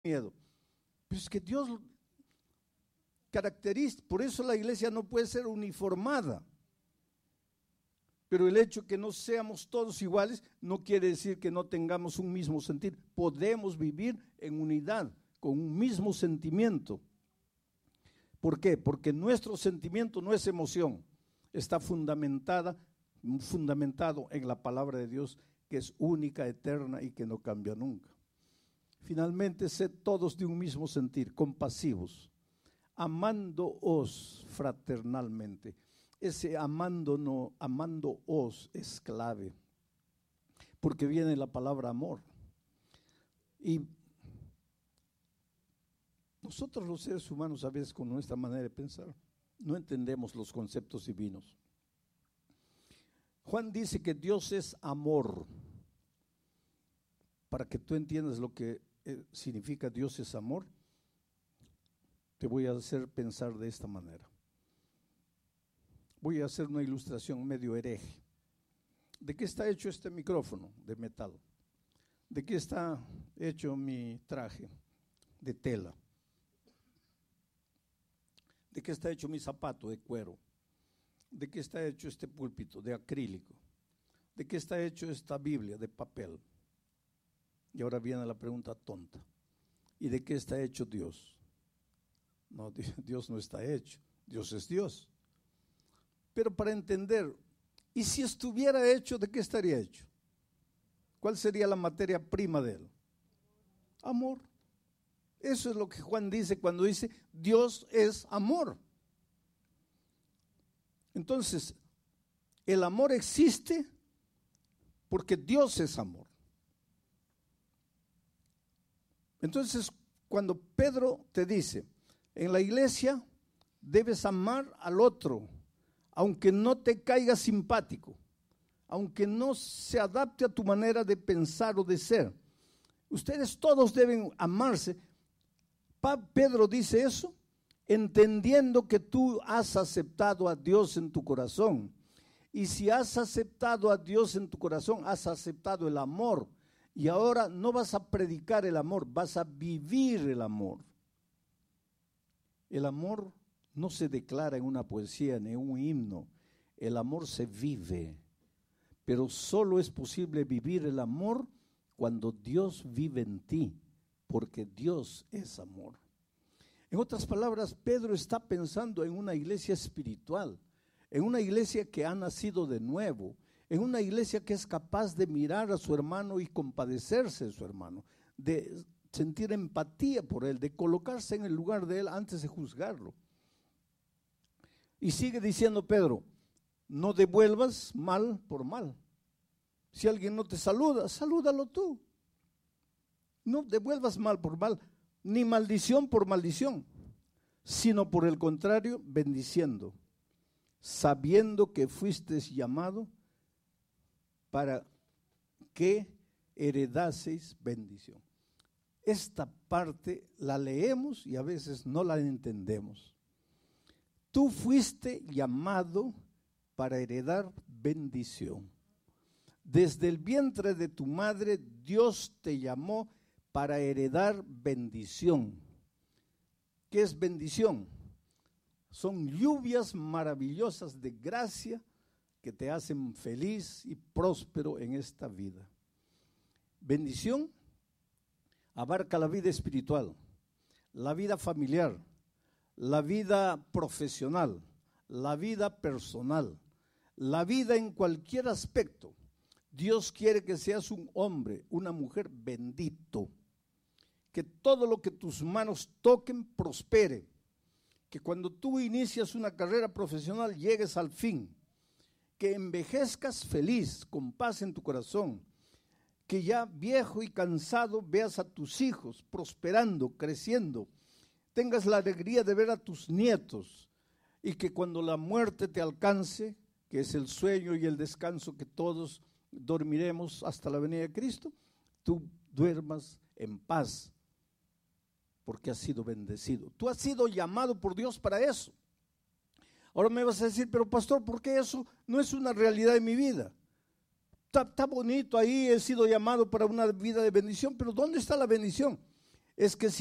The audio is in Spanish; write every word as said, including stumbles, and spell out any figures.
miedo. Pero es que Dios caracteriza, por eso la iglesia no puede ser uniformada. Pero el hecho que no seamos todos iguales no quiere decir que no tengamos un mismo sentir. Podemos vivir en unidad, con un mismo sentimiento. ¿Por qué? Porque nuestro sentimiento no es emoción, está fundamentada, fundamentado en la palabra de Dios, que es única, eterna y que no cambia nunca. Finalmente, sed todos de un mismo sentir, compasivos, amándoos fraternalmente. Ese amando no, amándoos es clave, porque viene la palabra amor. Y nosotros los seres humanos, a veces con nuestra manera de pensar, no entendemos los conceptos divinos. Juan dice que Dios es amor. Para que tú entiendas lo que significa Dios es amor, te voy a hacer pensar de esta manera. Voy a hacer una ilustración medio hereje. ¿De qué está hecho este micrófono? De metal. ¿De qué está hecho mi traje? De tela. ¿De qué está hecho mi zapato? De cuero. ¿De qué está hecho este púlpito? De acrílico. ¿De qué está hecho esta Biblia? De papel. Y ahora viene la pregunta tonta. ¿Y de qué está hecho Dios? No, Dios no está hecho. Dios es Dios. Pero para entender, ¿y si estuviera hecho, de qué estaría hecho? ¿Cuál sería la materia prima de él? Amor. Eso es lo que Juan dice cuando dice Dios es amor. Entonces, el amor existe porque Dios es amor. Entonces, cuando Pedro te dice, en la iglesia debes amar al otro, aunque no te caiga simpático, aunque no se adapte a tu manera de pensar o de ser. Ustedes todos deben amarse. Pedro dice eso entendiendo que tú has aceptado a Dios en tu corazón. Y si has aceptado a Dios en tu corazón, has aceptado el amor. Y ahora no vas a predicar el amor, vas a vivir el amor. El amor no se declara en una poesía ni en un himno. El amor se vive. Pero solo es posible vivir el amor cuando Dios vive en ti, porque Dios es amor. En otras palabras, Pedro está pensando en una iglesia espiritual, en una iglesia que ha nacido de nuevo, en una iglesia que es capaz de mirar a su hermano y compadecerse de su hermano, de sentir empatía por él, de colocarse en el lugar de él antes de juzgarlo. Y sigue diciendo Pedro, no devuelvas mal por mal. Si alguien no te saluda, salúdalo tú. No devuelvas mal por mal, ni maldición por maldición, sino por el contrario, bendiciendo, sabiendo que fuiste llamado para que heredaseis bendición. Esta parte la leemos y a veces no la entendemos. Tú fuiste llamado para heredar bendición. Desde el vientre de tu madre, Dios te llamó para heredar bendición. ¿Qué es bendición? Son lluvias maravillosas de gracia que te hacen feliz y próspero en esta vida. Bendición abarca la vida espiritual, la vida familiar, la vida profesional, la vida personal, la vida en cualquier aspecto. Dios quiere que seas un hombre, una mujer bendito, que todo lo que tus manos toquen prospere, que cuando tú inicias una carrera profesional llegues al fin, que envejezcas feliz, con paz en tu corazón, que ya viejo y cansado veas a tus hijos prosperando, creciendo, tengas la alegría de ver a tus nietos y que cuando la muerte te alcance, que es el sueño y el descanso que todos dormiremos hasta la venida de Cristo, tú duermas en paz porque has sido bendecido. Tú has sido llamado por Dios para eso. Ahora me vas a decir, pero pastor, ¿por qué eso no es una realidad en mi vida? Está, está bonito ahí, he sido llamado para una vida de bendición, pero ¿dónde está la bendición? es que si